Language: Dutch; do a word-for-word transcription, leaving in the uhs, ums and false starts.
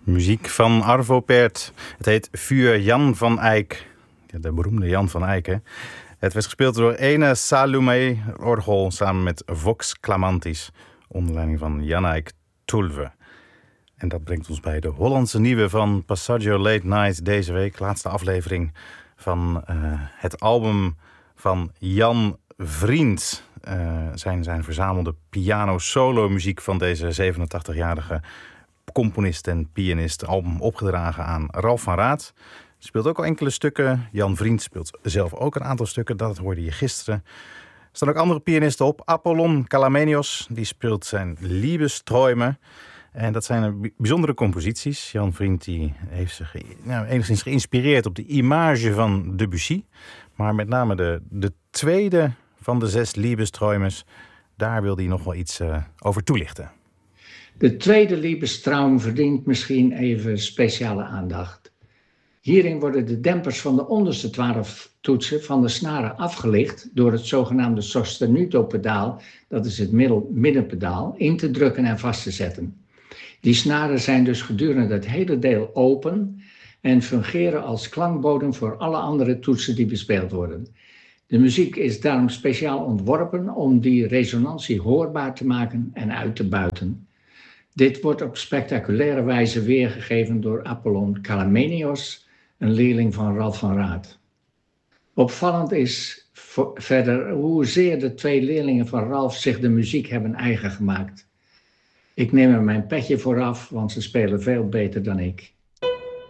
Muziek van Arvo Pärt. Het heet Vuur Jan van Eyck. Ja, de beroemde Jan van Eyck, hè? Het werd gespeeld door ene Salome orgel samen met Vox Clamantis, onder leiding van Jannik Tulve. En dat brengt ons bij de Hollandse nieuwe van Passaggio Late Night deze week. Laatste aflevering van uh, het album van Jan Vriend. Uh, zijn, zijn verzamelde piano-solo muziek van deze zevenentachtigjarige componist en pianist. Album opgedragen aan Ralf van Raat. Speelt ook al enkele stukken. Jan Vriend speelt zelf ook een aantal stukken. Dat hoorde je gisteren. Er staan ook andere pianisten op. Apollon Kalamenios, die speelt zijn Liebesträume. En dat zijn bijzondere composities. Jan Vriend die heeft zich nou, enigszins geïnspireerd op de image van Debussy. Maar met name de, de tweede van de zes Liebesträumes, daar wil hij nog wel iets uh, over toelichten. De tweede Liebestraum verdient misschien even speciale aandacht. Hierin worden de dempers van de onderste twaalf toetsen van de snaren afgelicht door het zogenaamde sostenuto-pedaal, dat is het middel, middenpedaal, in te drukken en vast te zetten. Die snaren zijn dus gedurende het hele deel open en fungeren als klankbodem voor alle andere toetsen die bespeeld worden. De muziek is daarom speciaal ontworpen om die resonantie hoorbaar te maken en uit te buiten. Dit wordt op spectaculaire wijze weergegeven door Apollon Kalamenios, een leerling van Ralf van Raat. Opvallend is verder hoezeer de twee leerlingen van Ralf zich de muziek hebben eigen gemaakt. Ik neem er mijn petje voor af, want ze spelen veel beter dan ik.